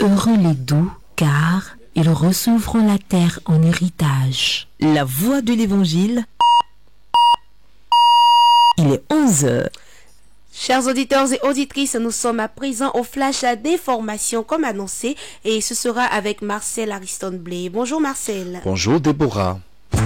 Heureux les doux, car ils recevront la terre en héritage. La voix de l'Évangile. Il est 11h. Chers auditeurs et auditrices, nous sommes à présent au flash d'information comme annoncé et ce sera avec Marcel Ariston Blé. Bonjour Marcel. Bonjour Déborah.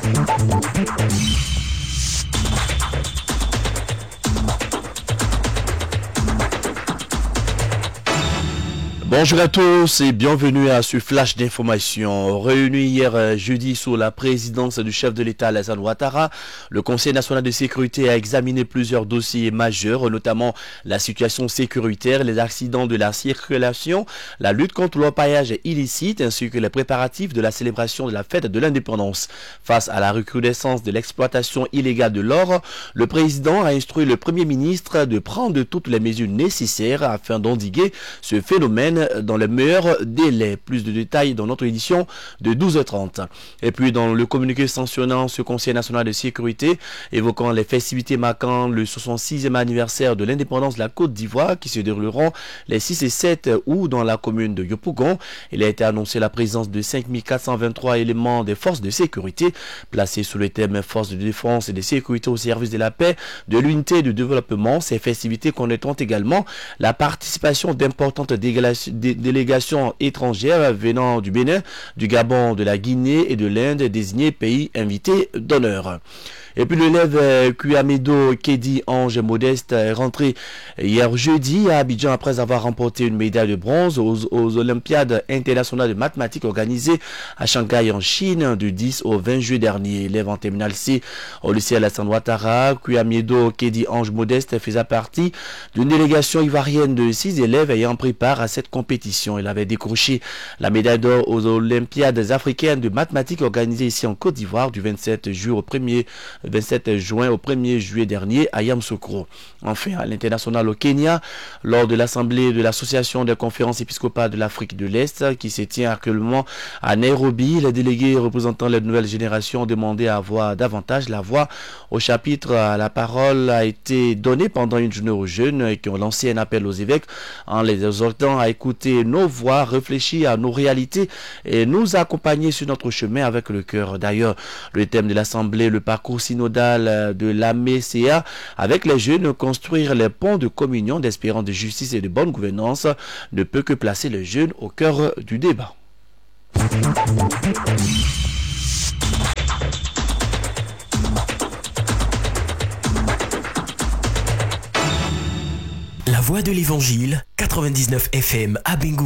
Bonjour à tous et bienvenue à ce flash d'information. Réuni hier jeudi sous la présidence du chef de l'État Alassane Ouattara, le Conseil national de sécurité a examiné plusieurs dossiers majeurs, notamment la situation sécuritaire, les accidents de la circulation, la lutte contre l'orpaillage illicite ainsi que les préparatifs de la célébration de la fête de l'indépendance. Face à la recrudescence de l'exploitation illégale de l'or, le président a instruit le Premier ministre de prendre toutes les mesures nécessaires afin d'endiguer ce phénomène dans les meilleurs délais. Plus de détails dans notre édition de 12h30. Et puis dans le communiqué sanctionnant ce Conseil national de sécurité, évoquant les festivités marquant le 66e anniversaire de l'indépendance de la Côte d'Ivoire qui se dérouleront les 6 et 7 août dans la commune de Yopougon, il a été annoncé la présence de 5423 éléments des forces de sécurité placés sous le thème forces de défense et de sécurité au service de la paix, de l'unité et du développement. Ces festivités connaîtront également la participation d'importantes délégations étrangères venant du Bénin, du Gabon, de la Guinée et de l'Inde, désignés pays invités d'honneur. Et puis l'élève Kuamedo Kedi Ange Modeste est rentré hier jeudi à Abidjan après avoir remporté une médaille de bronze aux Olympiades internationales de mathématiques organisées à Shanghai en Chine du 10 au 20 juillet dernier. Élève en terminale C au lycée Alassane Ouattara, Kuamedo Kedi Ange Modeste faisait partie d'une délégation ivoirienne de 6 élèves ayant pris part à cette compétition. Il avait décroché la médaille d'or aux Olympiades africaines de mathématiques organisées ici en Côte d'Ivoire du 27 juin au 1er juillet dernier à Yamoussoukro. Enfin, à l'international au Kenya, lors de l'assemblée de l'association des conférences épiscopales de l'Afrique de l'Est qui se tient actuellement à Nairobi, les délégués représentant les nouvelles générations ont demandé à avoir davantage la voix au chapitre. La parole a été donnée pendant une journée aux jeunes qui ont lancé un appel aux évêques en les exhortant à écouter nos voix, réfléchir à nos réalités et nous accompagner sur notre chemin avec le cœur. D'ailleurs, le thème de l'assemblée, le parcours synodal de l'AMCA avec les jeunes, construire les ponts de communion, d'espérance, de justice et de bonne gouvernance, ne peut que placer les jeunes au cœur du débat. La voix de l'Évangile, 99 FM à Bengou.